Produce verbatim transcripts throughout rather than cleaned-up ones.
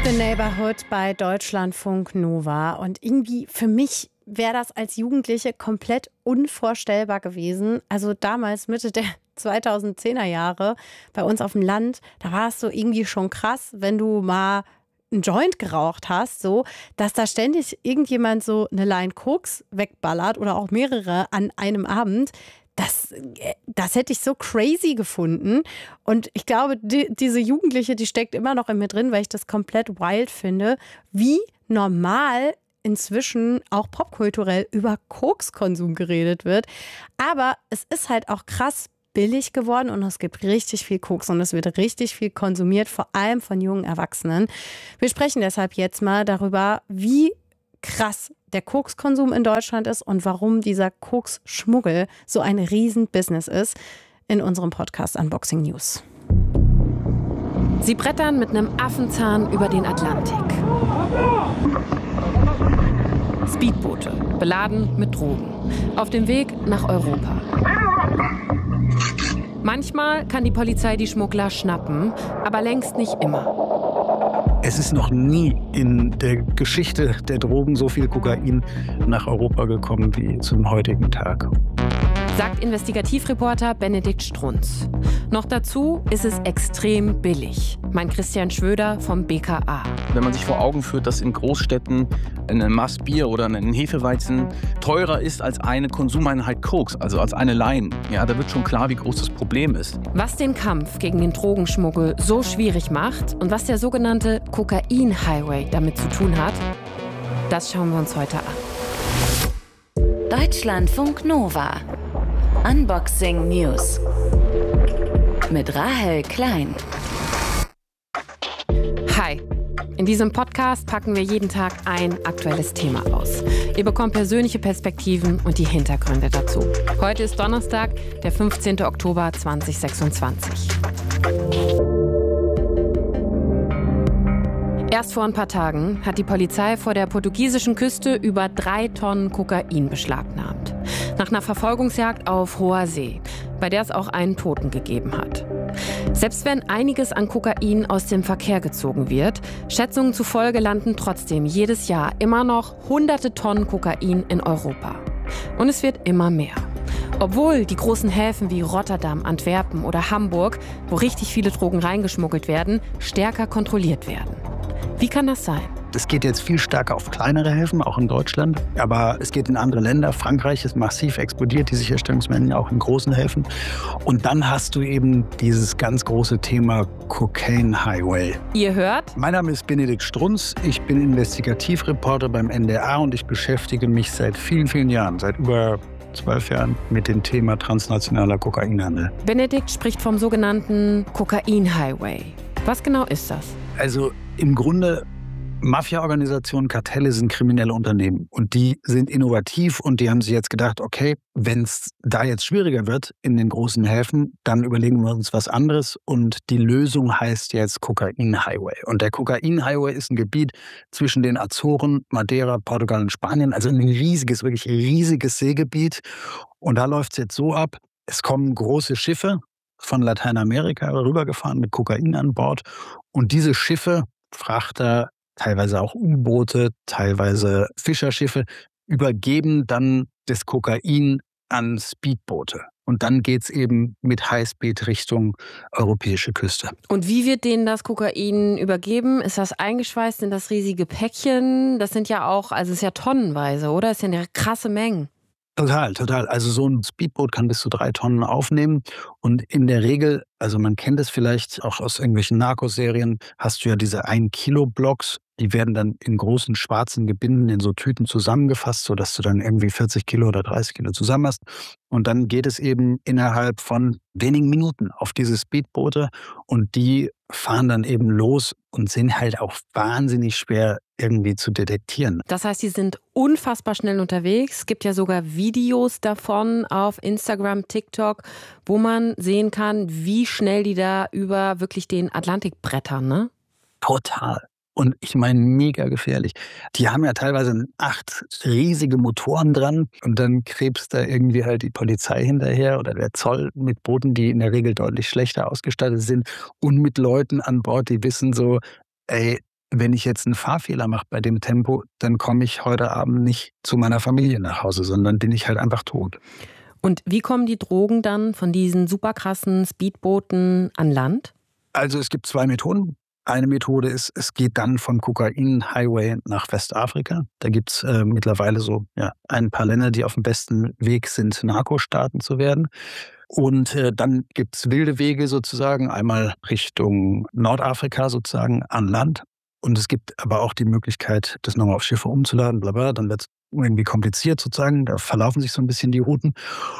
The Neighborhood bei Deutschlandfunk Nova. Und irgendwie für mich wäre das als Jugendliche komplett unvorstellbar gewesen. Also damals Mitte der zweitausendzehner Jahre bei uns auf dem Land, da war es so irgendwie schon krass, wenn du mal einen Joint geraucht hast, so, dass da ständig irgendjemand so eine Line Koks wegballert oder auch mehrere an einem Abend. Das, das hätte ich so crazy gefunden. Und ich glaube, die, diese Jugendliche, die steckt immer noch in mir drin, weil ich das komplett wild finde, wie normal inzwischen auch popkulturell über Kokskonsum geredet wird. Aber es ist halt auch krass billig geworden und es gibt richtig viel Koks und es wird richtig viel konsumiert, vor allem von jungen Erwachsenen. Wir sprechen deshalb jetzt mal darüber, wie krass der Kokskonsum in Deutschland ist und warum dieser Koksschmuggel so ein Riesen-Business ist, in unserem Podcast Unboxing News. Sie brettern mit einem Affenzahn über den Atlantik. Speedboote, beladen mit Drogen, auf dem Weg nach Europa. Manchmal kann die Polizei die Schmuggler schnappen, aber längst nicht immer. Es ist noch nie in der Geschichte der Drogen so viel Kokain nach Europa gekommen wie zum heutigen Tag. Sagt Investigativreporter Benedikt Strunz. Noch dazu ist es extrem billig, meint Christian Schwöder vom B K A. Wenn man sich vor Augen führt, dass in Großstädten ein Maß Bier oder ein Hefeweizen teurer ist als eine Konsumeinheit Koks, also als eine Line, ja, da wird schon klar, wie groß das Problem ist. Was den Kampf gegen den Drogenschmuggel so schwierig macht und was der sogenannte Kokain-Highway damit zu tun hat, das schauen wir uns heute an. Deutschlandfunk Nova. Unboxing News. Mit Rahel Klein. Hi. In diesem Podcast packen wir jeden Tag ein aktuelles Thema aus. Ihr bekommt persönliche Perspektiven und die Hintergründe dazu. Heute ist Donnerstag, der fünfzehnten Oktober zweitausendsechsundzwanzig. Erst vor ein paar Tagen hat die Polizei vor der portugiesischen Küste über drei Tonnen Kokain beschlagnahmt. Nach einer Verfolgungsjagd auf hoher See, bei der es auch einen Toten gegeben hat. Selbst wenn einiges an Kokain aus dem Verkehr gezogen wird, Schätzungen zufolge landen trotzdem jedes Jahr immer noch hunderte Tonnen Kokain in Europa. Und es wird immer mehr. Obwohl die großen Häfen wie Rotterdam, Antwerpen oder Hamburg, wo richtig viele Drogen reingeschmuggelt werden, stärker kontrolliert werden. Wie kann das sein? Es geht jetzt viel stärker auf kleinere Häfen, auch in Deutschland. Aber es geht in andere Länder. Frankreich ist massiv explodiert, die Sicherstellungsmengen auch in großen Häfen. Und dann hast du eben dieses ganz große Thema Cocaine Highway. Ihr hört? Mein Name ist Benedikt Strunz. Ich bin Investigativreporter beim N D R und ich beschäftige mich seit vielen, vielen Jahren, seit über zwölf Jahren mit dem Thema transnationaler Kokainhandel. Benedikt spricht vom sogenannten Cocaine Highway. Was genau ist das? Also im Grunde, Mafia-Organisationen, Kartelle sind kriminelle Unternehmen und die sind innovativ und die haben sich jetzt gedacht, okay, wenn es da jetzt schwieriger wird in den großen Häfen, dann überlegen wir uns was anderes und die Lösung heißt jetzt Kokain-Highway. Und der Kokain-Highway ist ein Gebiet zwischen den Azoren, Madeira, Portugal und Spanien, also ein riesiges, wirklich riesiges Seegebiet. Und da läuft es jetzt so ab, es kommen große Schiffe von Lateinamerika rübergefahren mit Kokain an Bord und diese Schiffe, Frachter, teilweise auch U-Boote, teilweise Fischerschiffe, übergeben dann das Kokain an Speedboote. Und dann geht's eben mit Highspeed Richtung europäische Küste. Und wie wird denen das Kokain übergeben? Ist das eingeschweißt in das riesige Päckchen? Das sind ja auch, also es ist ja tonnenweise, oder? Das sind ja krasse Mengen. Total, total. Also so ein Speedboot kann bis zu drei Tonnen aufnehmen. Und in der Regel, also man kennt es vielleicht auch aus irgendwelchen Narcos-Serien, hast du ja diese ein-Kilo-Blocks. Die werden dann in großen schwarzen Gebinden in so Tüten zusammengefasst, sodass du dann irgendwie vierzig Kilo oder dreißig Kilo zusammen hast. Und dann geht es eben innerhalb von wenigen Minuten auf diese Speedboote und die fahren dann eben los und sind halt auch wahnsinnig schwer irgendwie zu detektieren. Das heißt, die sind unfassbar schnell unterwegs. Es gibt ja sogar Videos davon auf Instagram, TikTok, wo man sehen kann, wie schnell die da über wirklich den Atlantik brettern, ne? Total. Und ich meine, mega gefährlich. Die haben ja teilweise acht riesige Motoren dran und dann krebst da irgendwie halt die Polizei hinterher oder der Zoll mit Booten, die in der Regel deutlich schlechter ausgestattet sind und mit Leuten an Bord, die wissen so, ey, wenn ich jetzt einen Fahrfehler mache bei dem Tempo, dann komme ich heute Abend nicht zu meiner Familie nach Hause, sondern bin ich halt einfach tot. Und wie kommen die Drogen dann von diesen super krassen Speedbooten an Land? Also es gibt zwei Methoden. Eine Methode ist, es geht dann vom Kokain-Highway nach Westafrika. Da gibt es äh, mittlerweile so ja, ein paar Länder, die auf dem besten Weg sind, Narkostaaten zu werden. Und äh, dann gibt es wilde Wege sozusagen, einmal Richtung Nordafrika sozusagen an Land. Und es gibt aber auch die Möglichkeit, das nochmal auf Schiffe umzuladen, bla bla. Dann wird es irgendwie kompliziert sozusagen. Da verlaufen sich so ein bisschen die Routen.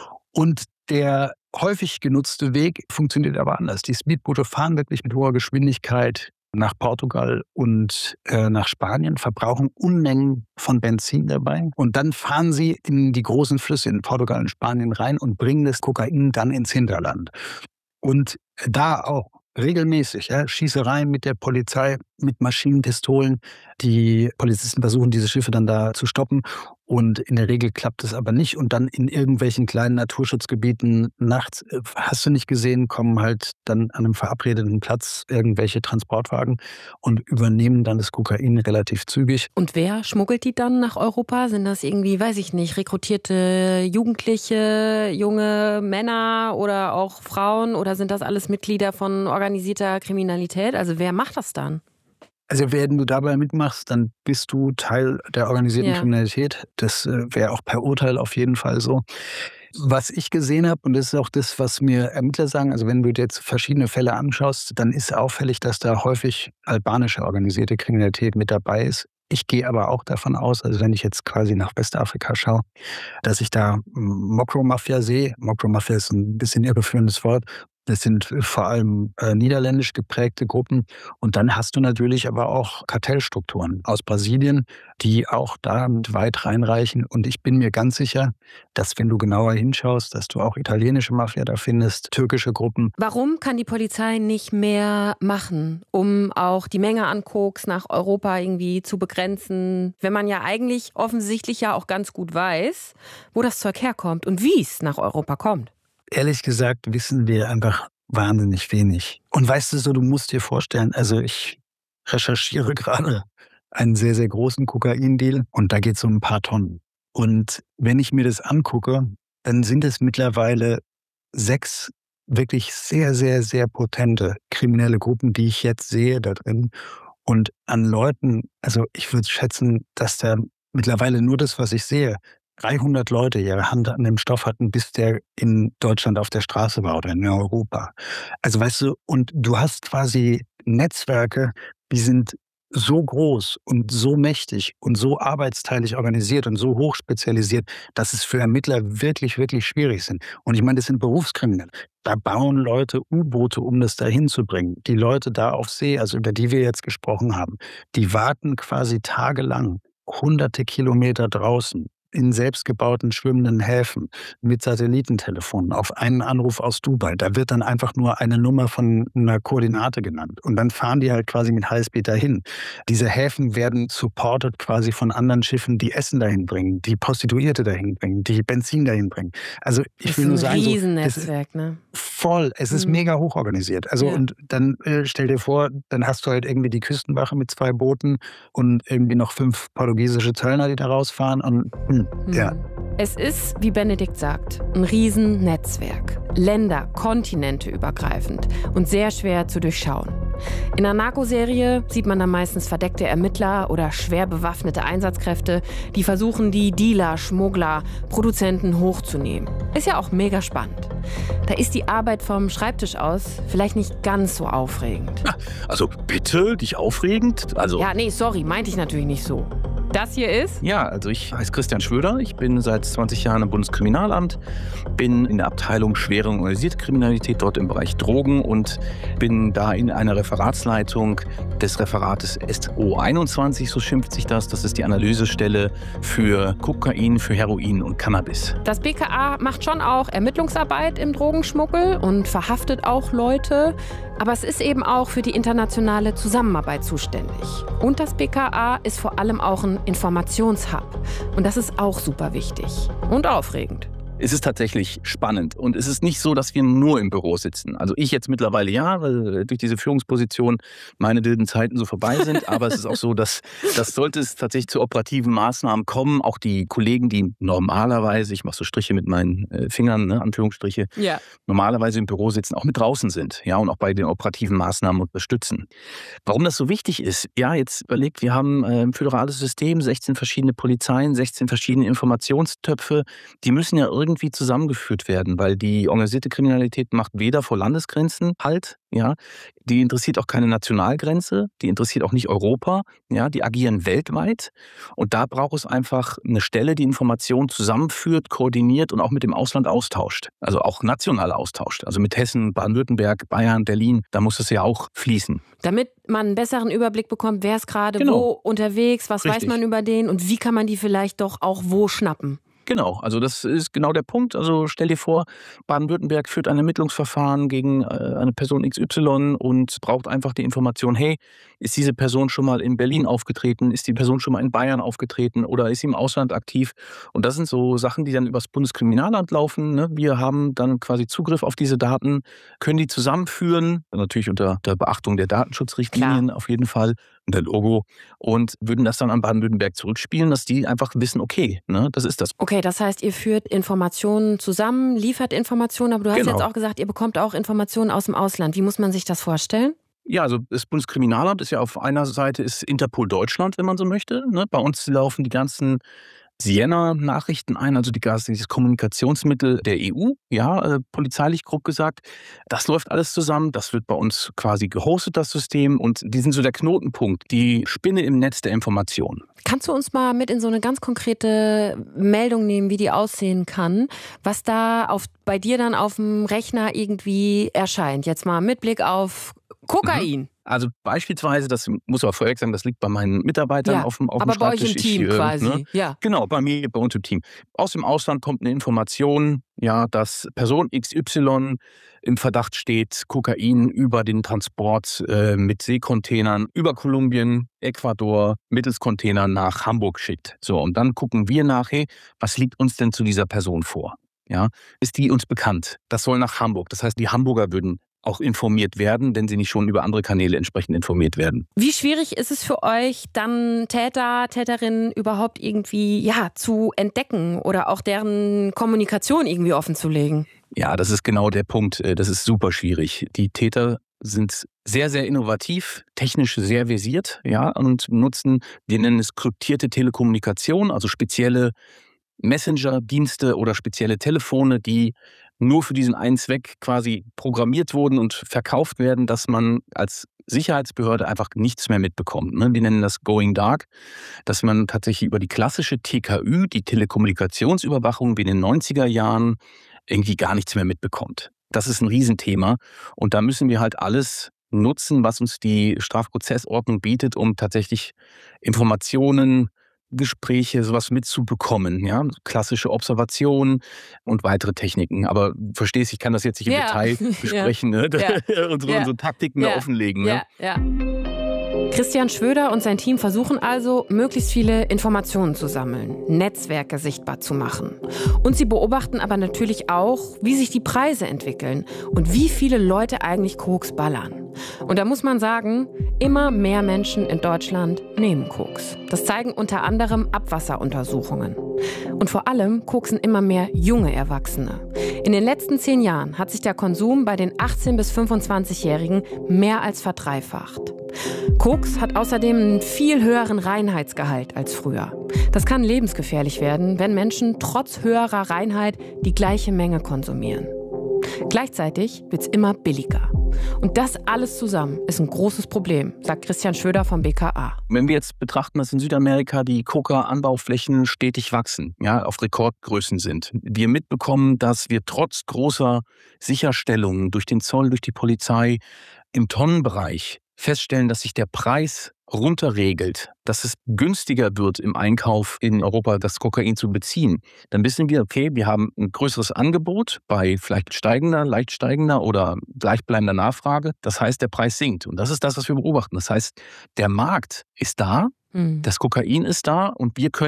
Und der häufig genutzte Weg funktioniert aber anders. Die Speedboote fahren wirklich mit hoher Geschwindigkeit nach Portugal und äh, nach Spanien, verbrauchen Unmengen von Benzin dabei. Und dann fahren sie in die großen Flüsse in Portugal und Spanien rein und bringen das Kokain dann ins Hinterland. Und da auch regelmäßig ja, Schießereien mit der Polizei, mit Maschinenpistolen. Die Polizisten versuchen, diese Schiffe dann da zu stoppen. Und in der Regel klappt es aber nicht. Und dann in irgendwelchen kleinen Naturschutzgebieten nachts, hast du nicht gesehen, kommen halt dann an einem verabredeten Platz irgendwelche Transportwagen und übernehmen dann das Kokain relativ zügig. Und wer schmuggelt die dann nach Europa? Sind das irgendwie, weiß ich nicht, rekrutierte Jugendliche, junge Männer oder auch Frauen? Oder sind das alles Mitglieder von organisierter Kriminalität? Also wer macht das dann? Also wenn du dabei mitmachst, dann bist du Teil der organisierten Ja. Kriminalität. Das äh, wäre auch per Urteil auf jeden Fall so. Was ich gesehen habe, und das ist auch das, was mir Ermittler sagen, also wenn du dir jetzt verschiedene Fälle anschaust, dann ist auffällig, dass da häufig albanische organisierte Kriminalität mit dabei ist. Ich gehe aber auch davon aus, also wenn ich jetzt quasi nach Westafrika schaue, dass ich da Mokro-Mafia sehe. Mokro-Mafia ist ein bisschen irreführendes Wort. Das sind vor allem äh, niederländisch geprägte Gruppen. Und dann hast du natürlich aber auch Kartellstrukturen aus Brasilien, die auch da weit reinreichen. Und ich bin mir ganz sicher, dass wenn du genauer hinschaust, dass du auch italienische Mafia da findest, türkische Gruppen. Warum kann die Polizei nicht mehr machen, um auch die Menge an Koks nach Europa irgendwie zu begrenzen, wenn man ja eigentlich offensichtlich ja auch ganz gut weiß, wo das Zeug herkommt und wie es nach Europa kommt? Ehrlich gesagt wissen wir einfach wahnsinnig wenig. Und weißt du so, du musst dir vorstellen, also ich recherchiere gerade einen sehr, sehr großen Kokain-Deal und da geht es um ein paar Tonnen. Und wenn ich mir das angucke, dann sind es mittlerweile sechs wirklich sehr, sehr, sehr potente kriminelle Gruppen, die ich jetzt sehe da drin. Und an Leuten, also ich würde schätzen, dass da mittlerweile nur das, was ich sehe, dreihundert Leute ihre Hand an dem Stoff hatten, bis der in Deutschland auf der Straße war oder in Europa. Also weißt du, und du hast quasi Netzwerke, die sind so groß und so mächtig und so arbeitsteilig organisiert und so hochspezialisiert, dass es für Ermittler wirklich, wirklich schwierig sind. Und ich meine, das sind Berufskriminelle. Da bauen Leute U-Boote, um das da hinzubringen. Die Leute da auf See, also über die wir jetzt gesprochen haben, die warten quasi tagelang, hunderte Kilometer draußen, in selbstgebauten schwimmenden Häfen mit Satellitentelefonen auf einen Anruf aus Dubai. Da wird dann einfach nur eine Nummer von einer Koordinate genannt. Und dann fahren die halt quasi mit Highspeed dahin. Diese Häfen werden supported quasi von anderen Schiffen, die Essen dahin bringen, die Prostituierte dahin bringen, die Benzin dahin bringen. Also ich will nur sagen, das ist ein so, Riesennetzwerk, ne? Voll. Es ist Mhm. mega hoch organisiert. Also Ja. und dann äh, stell dir vor, dann hast du halt irgendwie die Küstenwache mit zwei Booten und irgendwie noch fünf portugiesische Zöllner, die da rausfahren und hm, ja. Es ist, wie Benedikt sagt, ein Riesennetzwerk. Länder, Kontinente übergreifend und sehr schwer zu durchschauen. In einer Narkoserie sieht man dann meistens verdeckte Ermittler oder schwer bewaffnete Einsatzkräfte, die versuchen, die Dealer, Schmuggler, Produzenten hochzunehmen. Ist ja auch mega spannend. Da ist die Arbeit vom Schreibtisch aus vielleicht nicht ganz so aufregend. Also bitte, dich aufregend? Also Ja, nee, sorry, meinte ich natürlich nicht so. Das hier ist? Ja, also ich heiße Christian Schwöder, ich bin seit zwanzig Jahren im Bundeskriminalamt, bin in der Abteilung schwere und organisierte Kriminalität, dort im Bereich Drogen und bin da in einer Referatsleitung des Referates S O einundzwanzig, so schimpft sich das. Das ist die Analysestelle für Kokain, für Heroin und Cannabis. Das B K A macht schon auch Ermittlungsarbeit im Drogenschmuggel und verhaftet auch Leute. Aber es ist eben auch für die internationale Zusammenarbeit zuständig. Und das B K A ist vor allem auch ein Informationshub. Und das ist auch super wichtig und aufregend. Es ist tatsächlich spannend und es ist nicht so, dass wir nur im Büro sitzen. Also ich jetzt mittlerweile ja, weil durch diese Führungsposition meine wilden Zeiten so vorbei sind, aber es ist auch so, dass das sollte es tatsächlich zu operativen Maßnahmen kommen, auch die Kollegen, die normalerweise, ich mache so Striche mit meinen äh, Fingern, ne, Anführungsstriche, ja. normalerweise im Büro sitzen, auch mit draußen sind, ja, und auch bei den operativen Maßnahmen unterstützen. Warum das so wichtig ist, ja, jetzt überlegt, wir haben äh, ein föderales System, sechzehn verschiedene Polizeien, sechzehn verschiedene Informationstöpfe, die müssen ja irgendwie irgendwie zusammengeführt werden, weil die organisierte Kriminalität macht weder vor Landesgrenzen Halt, ja, die interessiert auch keine Nationalgrenze, die interessiert auch nicht Europa, ja, die agieren weltweit und da braucht es einfach eine Stelle, die Informationen zusammenführt, koordiniert und auch mit dem Ausland austauscht, also auch national austauscht, also mit Hessen, Baden-Württemberg, Bayern, Berlin, da muss es ja auch fließen. Damit man einen besseren Überblick bekommt, wer ist gerade genau. wo unterwegs, was Richtig. weiß man über den und wie kann man die vielleicht doch auch wo schnappen? Genau, also das ist genau der Punkt. Also stell dir vor, Baden-Württemberg führt ein Ermittlungsverfahren gegen eine Person X Y und braucht einfach die Information, hey, ist diese Person schon mal in Berlin aufgetreten, ist die Person schon mal in Bayern aufgetreten oder ist sie im Ausland aktiv? Und das sind so Sachen, die dann übers Bundeskriminalamt laufen. Ne? Wir haben dann quasi Zugriff auf diese Daten, können die zusammenführen, natürlich unter der Beachtung der Datenschutzrichtlinien Klar. auf jeden Fall, und der Logo, und würden das dann an Baden-Württemberg zurückspielen, dass die einfach wissen, okay, ne, das ist das. Okay, das heißt, ihr führt Informationen zusammen, liefert Informationen, aber du hast genau. jetzt auch gesagt, ihr bekommt auch Informationen aus dem Ausland. Wie muss man sich das vorstellen? Ja, also das Bundeskriminalamt ist ja auf einer Seite ist Interpol Deutschland, wenn man so möchte. Ne? Bei uns laufen die ganzen Siena-Nachrichten ein, also die, dieses Kommunikationsmittel der E U, ja, äh, polizeilich grob gesagt. Das läuft alles zusammen, das wird bei uns quasi gehostet, das System, und die sind so der Knotenpunkt, die Spinne im Netz der Informationen. Kannst du uns mal mit in so eine ganz konkrete Meldung nehmen, wie die aussehen kann, was da auf, bei dir dann auf dem Rechner irgendwie erscheint? Jetzt mal mit Blick auf Kokain. Mhm. Also beispielsweise, das muss aber vorweg sagen, das liegt bei meinen Mitarbeitern ja, auf dem, auf dem aber Schreibtisch. Aber bei euch im Team ich, quasi, ne? ja. Genau, bei mir, bei uns im Team. Aus dem Ausland kommt eine Information, ja, dass Person X Y im Verdacht steht, Kokain über den Transport äh, mit Seekontainern über Kolumbien, Ecuador, mittels Container nach Hamburg schickt. So, und dann gucken wir nach, hey, was liegt uns denn zu dieser Person vor? Ja, ist die uns bekannt? Das soll nach Hamburg. Das heißt, die Hamburger würden auch informiert werden, wenn sie nicht schon über andere Kanäle entsprechend informiert werden. Wie schwierig ist es für euch, dann Täter, Täterinnen überhaupt irgendwie ja, zu entdecken oder auch deren Kommunikation irgendwie offenzulegen? Ja, das ist genau der Punkt. Das ist super schwierig. Die Täter sind sehr, sehr innovativ, technisch sehr versiert, ja, und nutzen, wir nennen es kryptierte Telekommunikation, also spezielle Messenger-Dienste oder spezielle Telefone, die nur für diesen einen Zweck quasi programmiert wurden und verkauft werden, dass man als Sicherheitsbehörde einfach nichts mehr mitbekommt. Wir nennen das Going Dark, dass man tatsächlich über die klassische T K Ü, die Telekommunikationsüberwachung wie in den neunziger Jahren, irgendwie gar nichts mehr mitbekommt. Das ist ein Riesenthema und da müssen wir halt alles nutzen, was uns die Strafprozessordnung bietet, um tatsächlich Informationen, Gespräche, sowas mitzubekommen, ja, klassische Observation und weitere Techniken. Aber verstehst, ich kann das jetzt nicht im ja. Detail besprechen, ja. ne? ja. und so, ja. so Taktiken ja. offenlegen. Ja. Ne? Ja. Christian Schwöder und sein Team versuchen also, möglichst viele Informationen zu sammeln, Netzwerke sichtbar zu machen. Und sie beobachten aber natürlich auch, wie sich die Preise entwickeln und wie viele Leute eigentlich Koks ballern. Und da muss man sagen, immer mehr Menschen in Deutschland nehmen Koks. Das zeigen unter anderem Abwasseruntersuchungen. Und vor allem koksen immer mehr junge Erwachsene. In den letzten zehn Jahren hat sich der Konsum bei den achtzehn- bis fünfundzwanzigjährigen mehr als verdreifacht. Koks hat außerdem einen viel höheren Reinheitsgehalt als früher. Das kann lebensgefährlich werden, wenn Menschen trotz höherer Reinheit die gleiche Menge konsumieren. Gleichzeitig wird es immer billiger. Und das alles zusammen ist ein großes Problem, sagt Christian Schwöder vom B K A. Wenn wir jetzt betrachten, dass in Südamerika die Coca-Anbauflächen stetig wachsen, ja, auf Rekordgrößen sind, wir mitbekommen, dass wir trotz großer Sicherstellungen durch den Zoll, durch die Polizei im Tonnenbereich feststellen, dass sich der Preis runterregelt, dass es günstiger wird im Einkauf in Europa, das Kokain zu beziehen, dann wissen wir, okay, wir haben ein größeres Angebot bei vielleicht steigender, leicht steigender oder gleichbleibender Nachfrage. Das heißt, der Preis sinkt. Und das ist das, was wir beobachten. Das heißt, der Markt ist da, mhm. das Kokain ist da und wir können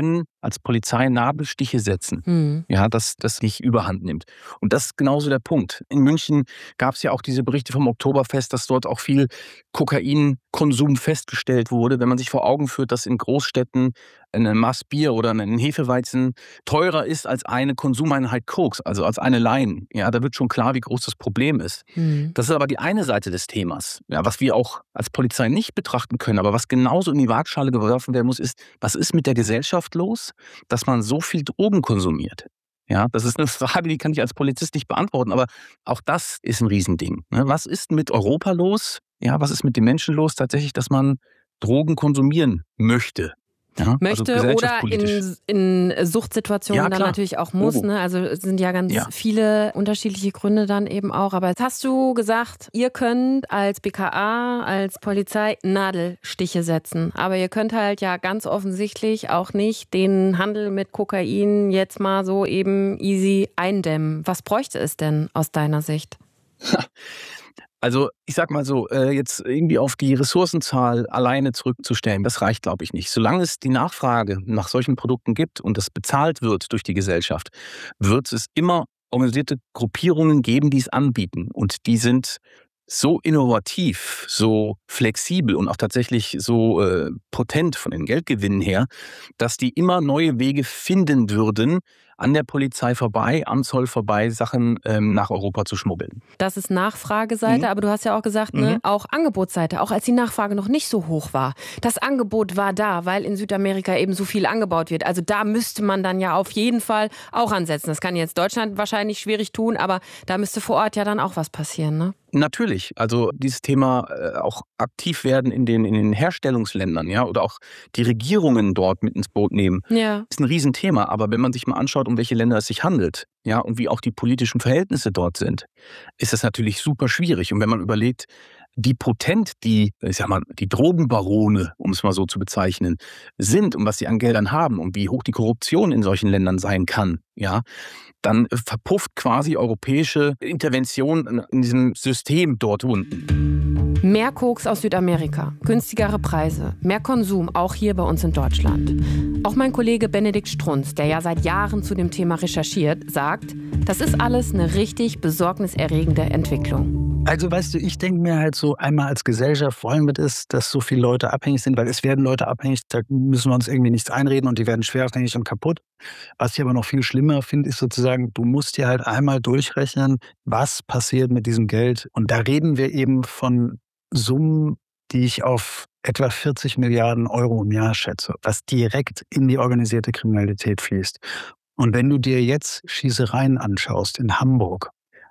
als Polizei Nadelstiche setzen, Mhm. ja, dass das nicht überhand nimmt. Und das ist genauso der Punkt. In München gab es ja auch diese Berichte vom Oktoberfest, dass dort auch viel Kokainkonsum festgestellt wurde. Wenn man sich vor Augen führt, dass in Großstädten ein Maß Bier oder ein Hefeweizen teurer ist als eine Konsumeinheit Koks, also als eine Line. Ja, da wird schon klar, wie groß das Problem ist. Mhm. Das ist aber die eine Seite des Themas, ja, was wir auch als Polizei nicht betrachten können, aber was genauso in die Waagschale geworfen werden muss, ist, was ist mit der Gesellschaft los, dass man so viel Drogen konsumiert? Ja, das ist eine Frage, die kann ich als Polizist nicht beantworten, aber auch das ist ein Riesending. Ne? Was ist mit Europa los? Ja, was ist mit den Menschen los tatsächlich, dass man Drogen konsumieren möchte? Ja, Möchte also oder in, in Suchtsituationen Ja, dann klar. natürlich auch muss. Logo. Ne? Also es sind ja ganz Ja. viele unterschiedliche Gründe dann eben auch. Aber jetzt hast du gesagt, ihr könnt als B K A, als Polizei Nadelstiche setzen. Aber ihr könnt halt ja ganz offensichtlich auch nicht den Handel mit Kokain jetzt mal so eben easy eindämmen. Was bräuchte es denn aus deiner Sicht? Also ich sag mal so, äh, jetzt irgendwie auf die Ressourcenzahl alleine zurückzustellen, das reicht, glaube ich, nicht. Solange es die Nachfrage nach solchen Produkten gibt und das bezahlt wird durch die Gesellschaft, wird es immer organisierte Gruppierungen geben, die es anbieten. Und die sind so innovativ, so flexibel und auch tatsächlich so äh, potent von den Geldgewinnen her, dass die immer neue Wege finden würden, an der Polizei vorbei, am Zoll vorbei, Sachen ähm, nach Europa zu schmuggeln. Das ist Nachfrageseite, Mhm. aber du hast ja auch gesagt, ne, Mhm. auch Angebotsseite, auch als die Nachfrage noch nicht so hoch war. Das Angebot war da, weil in Südamerika eben so viel angebaut wird. Also da müsste man dann ja auf jeden Fall auch ansetzen. Das kann jetzt Deutschland wahrscheinlich schwierig tun, aber da müsste vor Ort ja dann auch was passieren, ne? Natürlich, also dieses Thema äh, auch aktiv werden in den, in den Herstellungsländern, ja, oder auch die Regierungen dort mit ins Boot nehmen, Ja. ist ein Riesenthema. Aber wenn man sich mal anschaut, um welche Länder es sich handelt, ja, und wie auch die politischen Verhältnisse dort sind, ist das natürlich super schwierig. Und wenn man überlegt, wie potent die, ich sag mal, die Drogenbarone, um es mal so zu bezeichnen, sind und was sie an Geldern haben und wie hoch die Korruption in solchen Ländern sein kann, ja, dann verpufft quasi europäische Intervention in diesem System dort unten. Mehr Koks aus Südamerika, günstigere Preise, mehr Konsum, auch hier bei uns in Deutschland. Auch mein Kollege Benedikt Strunz, der ja seit Jahren zu dem Thema recherchiert, sagt, das ist alles eine richtig besorgniserregende Entwicklung. Also weißt du, ich denke mir halt so, einmal als Gesellschaft wollen wir das, dass so viele Leute abhängig sind, weil es werden Leute abhängig, da müssen wir uns irgendwie nichts einreden und die werden schwer abhängig und kaputt. Was ich aber noch viel schlimmer finde, ist sozusagen, du musst dir halt einmal durchrechnen, was passiert mit diesem Geld. Und da reden wir eben von Summen, die ich auf etwa vierzig Milliarden Euro im Jahr schätze, was direkt in die organisierte Kriminalität fließt. Und wenn du dir jetzt Schießereien anschaust in Hamburg,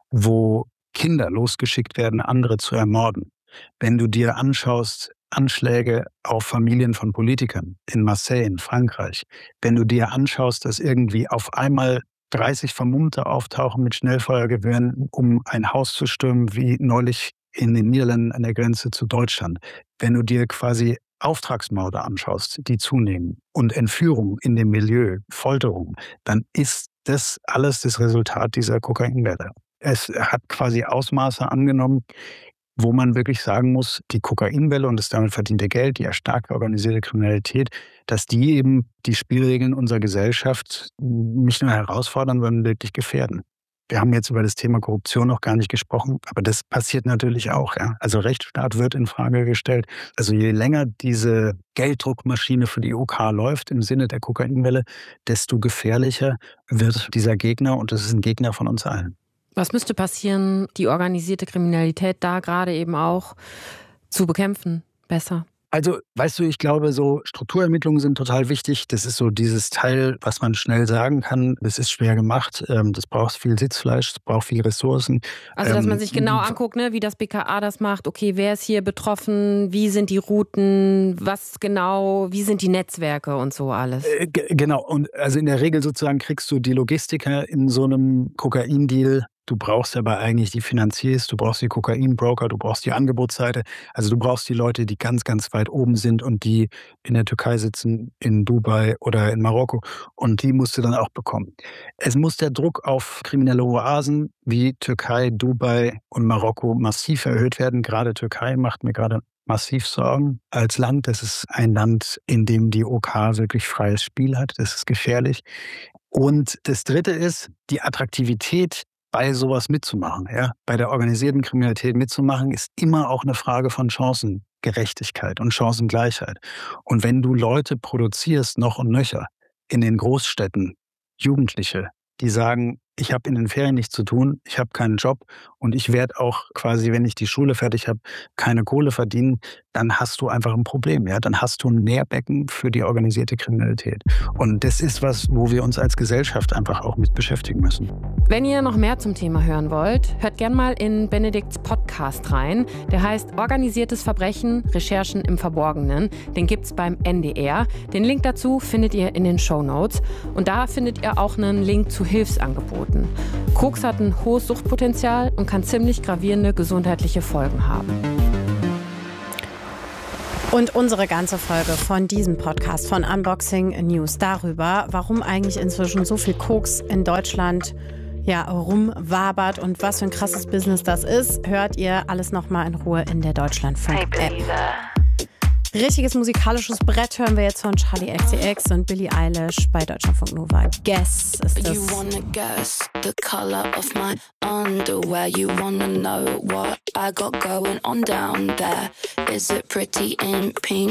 wo Kinder losgeschickt werden, andere zu ermorden, wenn du dir anschaust Anschläge auf Familien von Politikern in Marseille in Frankreich, wenn du dir anschaust, dass irgendwie auf einmal dreißig Vermummte auftauchen mit Schnellfeuergewehren, um ein Haus zu stürmen, wie neulich in den Niederlanden an der Grenze zu Deutschland. Wenn du dir quasi Auftragsmorde anschaust, die zunehmen und Entführung in dem Milieu, Folterung, dann ist das alles das Resultat dieser Kokainwelle. Es hat quasi Ausmaße angenommen, wo man wirklich sagen muss, die Kokainwelle und das damit verdiente Geld, die erstarkte organisierte Kriminalität, dass die eben die Spielregeln unserer Gesellschaft nicht nur herausfordern, sondern wirklich gefährden. Wir haben jetzt über das Thema Korruption noch gar nicht gesprochen, aber das passiert natürlich auch. Ja? Also Rechtsstaat wird in Frage gestellt. Also je länger diese Gelddruckmaschine für die O K läuft im Sinne der Kokainwelle, desto gefährlicher wird dieser Gegner und das ist ein Gegner von uns allen. Was müsste passieren, die organisierte Kriminalität da gerade eben auch zu bekämpfen? Besser. Also, weißt du, ich glaube, so Strukturermittlungen sind total wichtig. Das ist so dieses Teil, was man schnell sagen kann. Das ist schwer gemacht. Das braucht viel Sitzfleisch, das braucht viel Ressourcen. Also, dass man Ähm, sich genau anguckt, ne, wie das B K A das macht. Okay, wer ist hier betroffen? Wie sind die Routen? Was genau? Wie sind die Netzwerke und so alles? Äh, g- genau. Und also in der Regel sozusagen kriegst du die Logistiker in so einem Kokain-Deal. Du brauchst aber eigentlich die Finanziers, du brauchst die Kokain-Broker, du brauchst die Angebotsseite. Also du brauchst die Leute, die ganz, ganz weit oben sind und die in der Türkei sitzen, in Dubai oder in Marokko. Und die musst du dann auch bekommen. Es muss der Druck auf kriminelle Oasen wie Türkei, Dubai und Marokko massiv erhöht werden. Gerade Türkei macht mir gerade massiv Sorgen als Land. Das ist ein Land, in dem die OK wirklich freies Spiel hat. Das ist gefährlich. Und das Dritte ist, die Attraktivität bei sowas mitzumachen, ja, bei der organisierten Kriminalität mitzumachen, ist immer auch eine Frage von Chancengerechtigkeit und Chancengleichheit. Und wenn du Leute produzierst, noch und nöcher, in den Großstädten, Jugendliche, die sagen, ich habe in den Ferien nichts zu tun, ich habe keinen Job und ich werde auch quasi, wenn ich die Schule fertig habe, keine Kohle verdienen, dann hast du einfach ein Problem. Ja? Dann hast du ein Nährbecken für die organisierte Kriminalität. Und das ist was, wo wir uns als Gesellschaft einfach auch mit beschäftigen müssen. Wenn ihr noch mehr zum Thema hören wollt, hört gern mal in Benedikts Podcast rein. Der heißt Organisiertes Verbrechen, Recherchen im Verborgenen. Den gibt's beim N D R. Den Link dazu findet ihr in den Shownotes. Und da findet ihr auch einen Link zu Hilfsangeboten. Koks hat ein hohes Suchtpotenzial und kann ziemlich gravierende gesundheitliche Folgen haben. Und unsere ganze Folge von diesem Podcast von Unboxing News darüber, warum eigentlich inzwischen so viel Koks in Deutschland ja, rumwabert und was für ein krasses Business das ist, hört ihr alles nochmal in Ruhe in der Deutschlandfunk-App. Richtiges musikalisches Brett hören wir jetzt von Charli X C X und Billie Eilish bei Deutschlandfunk Nova. Guess ist das. You wanna guess the color of my underwear. You wanna know what I got going on down there. Is it pretty in pink?